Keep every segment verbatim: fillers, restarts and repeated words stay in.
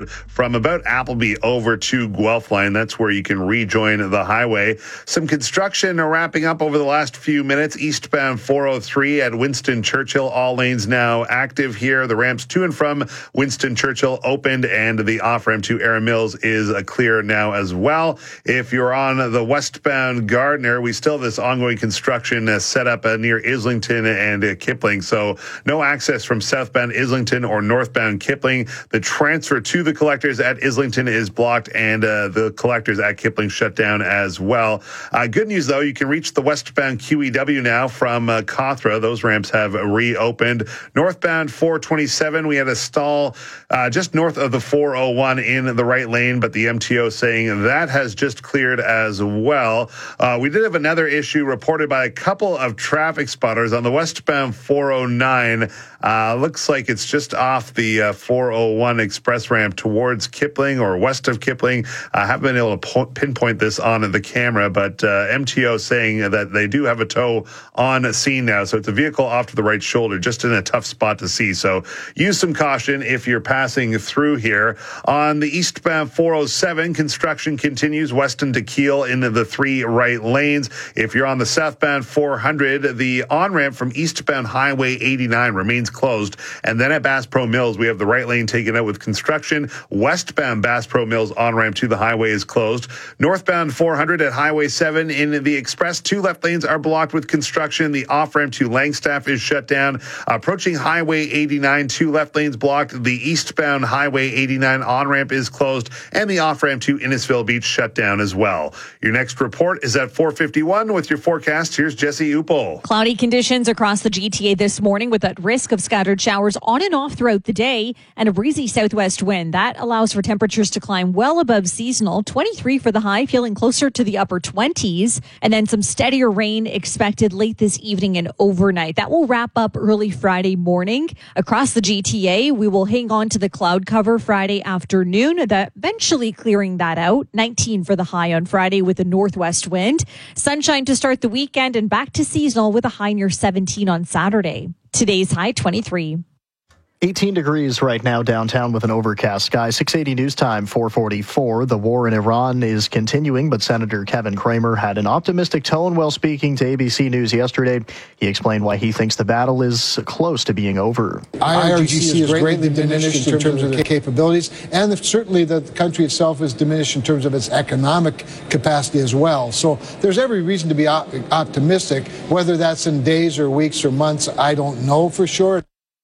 Road from about Appleby over to Guelph Line. That's where you can rejoin the highway. Some construction wrapping up over the last few minutes. Eastbound four oh three at Winston Churchill. All lanes now active here. The ramps to and from Winston Churchill opened, and the off-ramp to Erin Mills is uh, clear now as well. If you're on the westbound Gardner, we still have this ongoing construction uh, set up uh, near Islington and uh, Kipling. So no access from southbound Islington or northbound Kipling. The transfer to the collectors at Islington is blocked, and uh, the collectors at Kipling shut down as well. Uh, good news, though, you can reach the westbound Q E W now from uh, Cawthra. Those ramps have reopened. Northbound four twenty-seven, we had a stall uh, just north of the four oh one in the right lane, but the M T O saying that has just cleared as well. Uh, we did have another issue reported by a couple of traffic spotters on the westbound four oh nine. Uh, looks like it's just off the uh, four oh one express ramp towards Kipling or west of Kipling. I haven't been able to po- pinpoint this on the camera, but uh, M T O saying that they do have a tow on scene now. So it's a vehicle off to the right shoulder, just in a tough spot to see. So use some caution if you're passing through here. On the eastbound four oh seven, construction continues Weston to Kiel into the three right lanes. If you're on the southbound four hundred, the on-ramp from eastbound Highway eighty-nine remains closed. And then at Bass Pro Mills, we have the right lane taken out with construction. Westbound Bass Pro Mills on-ramp to the highway is closed. Northbound four hundred at Highway seven in the express, two left lanes are blocked with construction. The off-ramp to Langstaff is shut down. Approaching Highway eighty-nine, two left lanes blocked. The eastbound Highway eighty-nine on-ramp is closed, and the off-ramp to Innisfil Beach shut down as well. Your next report is at four fifty-one with your forecast. Here's Jesse Upol. Cloudy conditions across the G T A this morning with that risk of scattered showers on and off throughout the day, and a breezy southwest wind. That allows for temperatures to climb well above seasonal. twenty-three for the high, feeling closer to the upper twenties, and then some steadier rain expected late this evening and overnight. That will wrap up early Friday morning. Across the G T A, we will hang on to the cloud cover Friday afternoon, that eventually clearing that out. nineteen for the high on Friday with a northwest wind. Sunshine to start the weekend, and back to seasonal with a high near seventeen on Saturday. Today's high, twenty-three. eighteen degrees right now downtown with an overcast sky. six eighty news time, four forty-four. The war in Iran is continuing, but Senator Kevin Cramer had an optimistic tone while speaking to A B C News yesterday. He explained why he thinks the battle is close to being over. I R G C is greatly diminished in terms of the capabilities, and certainly the country itself is diminished in terms of its economic capacity as well. So there's every reason to be optimistic. Whether that's in days or weeks or months, I don't know for sure.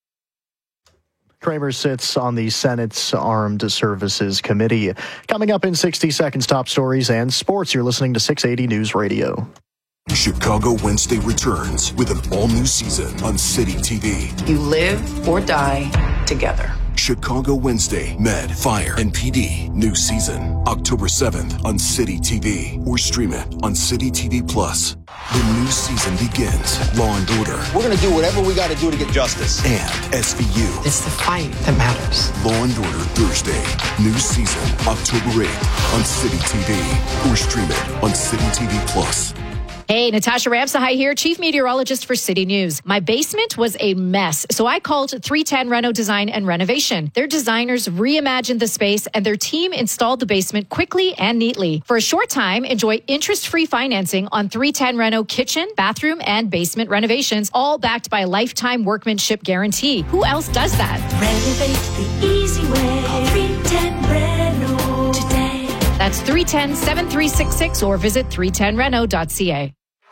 Cramer sits on the Senate's Armed Services Committee. Coming up in sixty seconds, top stories and sports. You're listening to six eighty News Radio. Chicago Wednesday returns with an all-new season on City T V. You live or die together. Chicago Wednesday, Med, Fire, and P D. New season, October seventh on City T V. Or stream it on City T V Plus. The new season begins. Law and Order. We're going to do whatever we got to do to get justice. And S V U. It's the fight that matters. Law and Order Thursday. New season, October eighth on City T V. Or stream it on City T V Plus. Hey, Natasha Ramsahai here, Chief Meteorologist for City News. My basement was a mess, so I called three ten Reno Design and Renovation. Their designers reimagined the space, and their team installed the basement quickly and neatly. For a short time, enjoy interest-free financing on three ten Reno kitchen, bathroom, and basement renovations, all backed by a lifetime workmanship guarantee. Who else does that? Renovate the easy way. Call three ten Reno today. That's three one zero, seven three six six or visit three ten reno dot c a.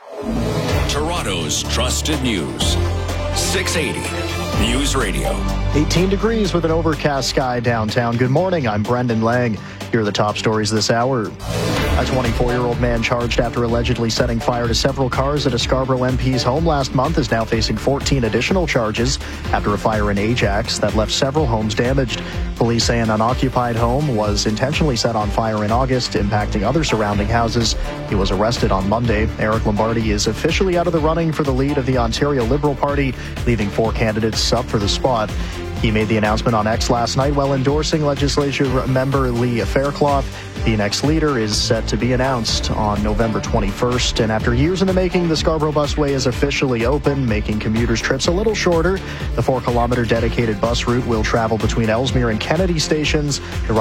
Toronto's trusted news. six eighty News Radio. eighteen degrees with an overcast sky downtown. Good morning. I'm Brendan Lang. Here are the top stories this hour. A twenty-four-year-old man charged after allegedly setting fire to several cars at a Scarborough M P's home last month is now facing fourteen additional charges after a fire in Ajax that left several homes damaged. Police say an unoccupied home was intentionally set on fire in August, impacting other surrounding houses. He was arrested on Monday. Eric Lombardi is officially out of the running for the lead of the Ontario Liberal Party, leaving four candidates up for the spot. He made the announcement on X last night while endorsing legislature member Lee Faircloth. The next leader is set to be announced on November twenty-first. And after years in the making, the Scarborough Busway is officially open, making commuters' trips a little shorter. The four-kilometer dedicated bus route will travel between Ellesmere and Kennedy stations.